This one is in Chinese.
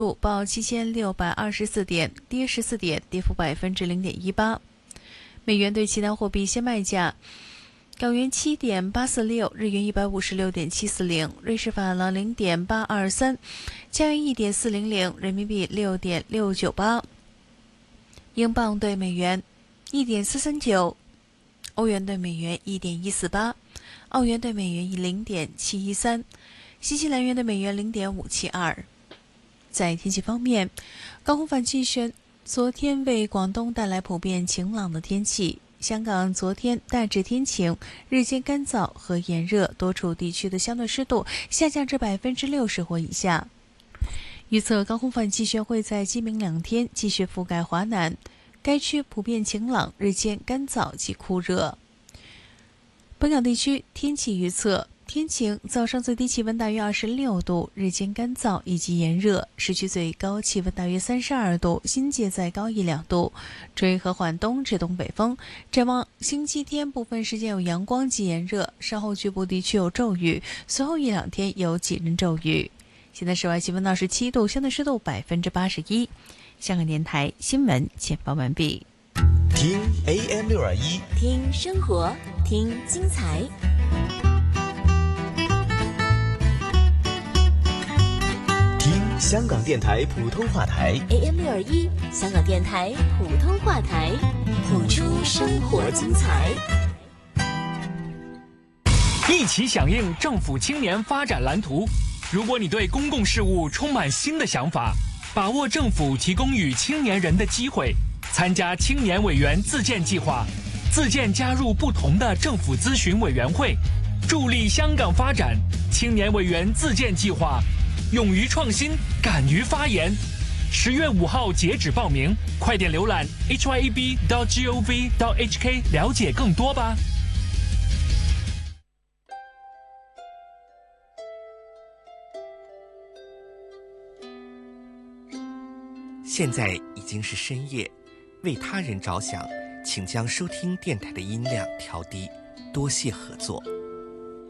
报7624点，跌14点，跌幅0.18%。美元对其他货币现卖价：港元7.846，日元156.740，瑞士法郎0.823，加元1.400，人民币6.698，英镑对美元1.439，欧元对美元1.148，澳元对美元0.713，新西兰元对美元0.572。在天气方面，高空反气旋昨天为广东带来普遍晴朗的天气。香港昨天大致天晴，日间干燥和炎热，多处地区的相对湿度下降至60%或以下。预测高空反气旋会在今明2天继续覆盖华南，该区普遍晴朗，日间干燥及酷热。本港地区天气预测：天晴，早上最低气温大约26度，日间干燥以及炎热，市区最高气温大约32度，新界再高1-2度，吹和缓东至东北风。展望星期天部分时间有阳光及炎热，稍后局部地区有骤雨，随后1-2天有几阵骤雨。现在室外气温27度，相对湿度81%。香港电台新闻简报完毕。 听 AM621， 听生活，听精彩。 听香港电台普通话台 AM621，香港电台普通话台，谱出生活精彩。 一起响应政府青年发展蓝图。如果你对公共事务充满新的想法，把握政府提供予青年人的机会，参加青年委员自荐计划，自荐加入不同的政府咨询委员会，助力香港发展。青年委员自荐计划，勇于创新，敢于发言。10月5号截止报名，快点浏览 hyeb.gov.hk 了解更多吧。 现在已经是深夜，为他人着想，请将收听电台的音量调低，多谢合作。